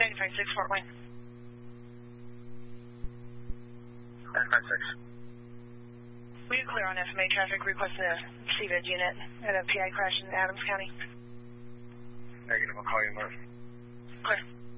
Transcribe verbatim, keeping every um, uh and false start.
ninety-five six Fort Wayne. ninety-five six. We are clear on F M A traffic requesting a C V E D unit at a P I crash in Adams County. Negative, I'll call you in a minute. Clear.